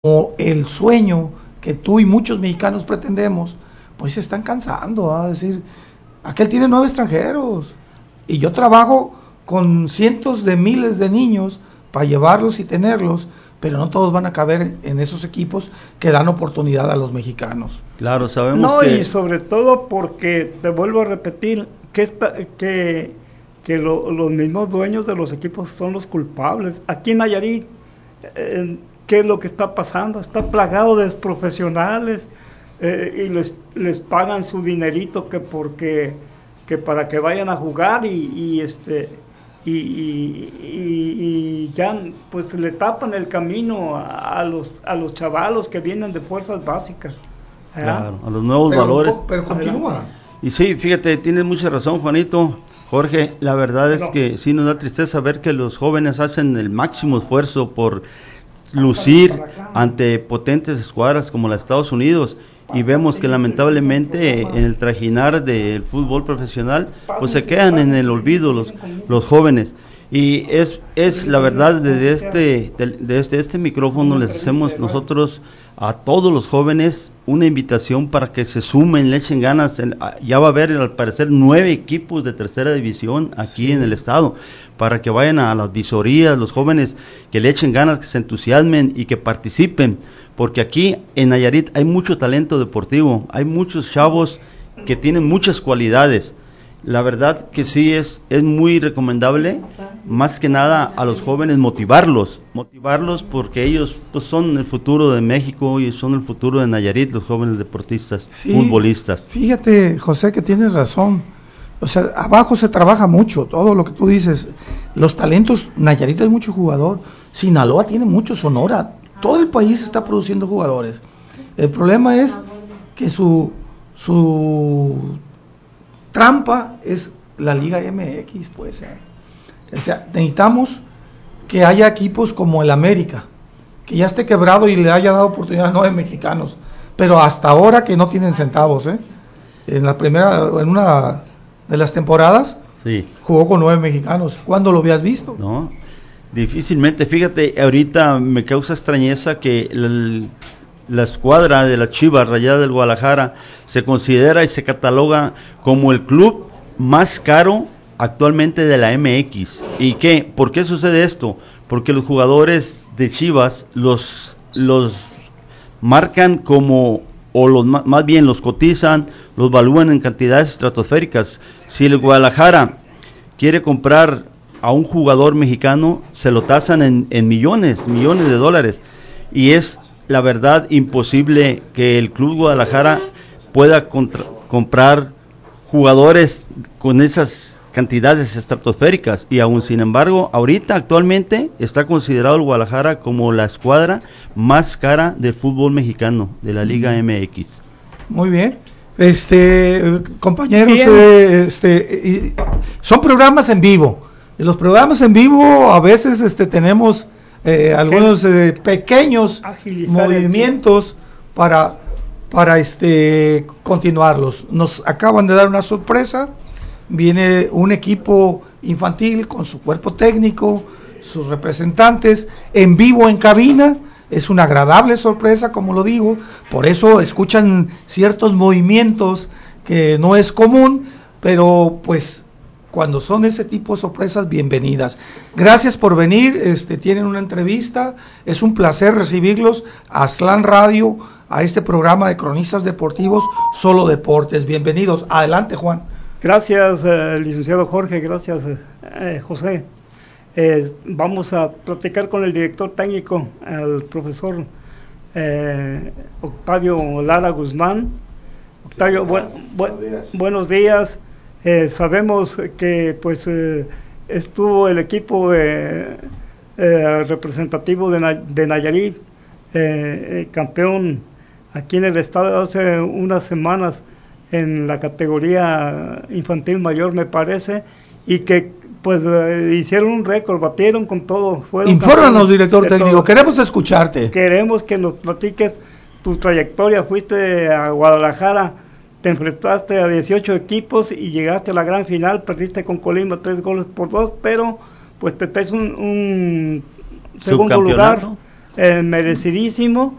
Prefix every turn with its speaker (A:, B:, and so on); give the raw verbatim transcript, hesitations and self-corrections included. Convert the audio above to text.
A: o el sueño que tú y muchos mexicanos pretendemos, pues se están cansando, ¿ah? Es decir, aquel tiene nueve extranjeros y yo trabajo con cientos de miles de niños para llevarlos y tenerlos, pero no todos van a caber en esos equipos que dan oportunidad a los mexicanos.
B: Claro, sabemos
C: no,
B: que...
C: y sobre todo porque, te vuelvo a repetir, que, esta, que, que lo, los mismos dueños de los equipos son los culpables. Aquí en Nayarit, eh, ¿qué es lo que está pasando? Está plagado de profesionales eh, y les, les pagan su dinerito que porque que para que vayan a jugar y, y este y, y, y, y ya pues le tapan el camino a, a los a los chavalos que vienen de fuerzas básicas. ¿eh?
B: Claro, a los nuevos
A: pero,
B: valores.
A: Pero continúa.
B: Y sí, fíjate, tienes mucha razón, Juanito. Jorge, la verdad es que sí nos da tristeza ver que los jóvenes hacen el máximo esfuerzo por lucir ante potentes escuadras como la de Estados Unidos, y vemos que lamentablemente en el trajinar del fútbol profesional pues se quedan en el olvido los los jóvenes. Y es es la verdad, desde este de, desde este micrófono les hacemos nosotros a todos los jóvenes una invitación para que se sumen, le echen ganas. Ya va a haber al parecer nueve equipos de tercera división aquí sí. en el estado, para que vayan a las visorías, los jóvenes que le echen ganas, que se entusiasmen y que participen, porque aquí en Nayarit hay mucho talento deportivo, hay muchos chavos que tienen muchas cualidades. La verdad que sí es, es muy recomendable, más que nada a los jóvenes motivarlos, motivarlos porque ellos pues son el futuro de México y son el futuro de Nayarit, los jóvenes deportistas, sí, futbolistas.
A: Fíjate, José, que tienes razón. O sea, abajo se trabaja mucho, todo lo que tú dices. Los talentos, Nayarit hay mucho jugador, Sinaloa tiene mucho, Sonora, todo el país está produciendo jugadores. El problema es que su su trampa es la Liga M X, pues. Eh. O sea, necesitamos que haya equipos como el América, que ya esté quebrado y le haya dado oportunidad a nueve mexicanos, pero hasta ahora que no tienen centavos, ¿eh? En la primera, en una de las temporadas, sí, jugó con nueve mexicanos. ¿Cuándo lo habías visto?
B: No, difícilmente. Fíjate, ahorita me causa extrañeza que el, la escuadra de las Chivas Rayadas del Guadalajara se considera y se cataloga como el club más caro actualmente de la M X. ¿Y qué? ¿Por qué sucede esto? Porque los jugadores de Chivas los los marcan como, o los más bien los cotizan, los valúan en cantidades estratosféricas. Si el Guadalajara quiere comprar a un jugador mexicano, se lo tasan en, en millones, millones de dólares, y es la verdad imposible que el Club Guadalajara pueda contra, comprar jugadores con esas cantidades estratosféricas, y aún sin embargo ahorita actualmente está considerado el Guadalajara como la escuadra más cara del fútbol mexicano de la Liga M X.
A: Muy bien, este compañeros, eh, este son programas en vivo. En los programas en vivo a veces este tenemos eh, algunos eh, pequeños movimientos para para este continuarlos. Nos acaban de dar una sorpresa. Viene un equipo infantil con su cuerpo técnico, sus representantes, en vivo en cabina. Es una agradable sorpresa, como lo digo, por eso escuchan ciertos movimientos que no es común, pero pues cuando son ese tipo de sorpresas, bienvenidas. Gracias por venir, este, tienen una entrevista, es un placer recibirlos a Aztlán Radio, a este programa de cronistas deportivos, Solo Deportes. Bienvenidos, adelante, Juan.
C: Gracias, eh, licenciado Jorge, gracias, eh, José. Eh, vamos a platicar con el director técnico, el profesor eh, Octavio Lara Guzmán. Octavio, sí, bu bu buenos días. Buenos días. Eh, sabemos que pues eh, estuvo el equipo de, eh, representativo de, Na de Nayarit, eh, campeón aquí en el estado hace unas semanas en la categoría infantil mayor, me parece, y que pues eh, hicieron un récord, batieron con todo.
A: Infórmanos, director técnico, todo. Queremos escucharte.
C: Queremos que nos platiques tu trayectoria. Fuiste a Guadalajara, te enfrentaste a dieciocho equipos y llegaste a la gran final, perdiste con Colima tres goles por dos, pero pues te traes un, un segundo lugar eh, merecidísimo,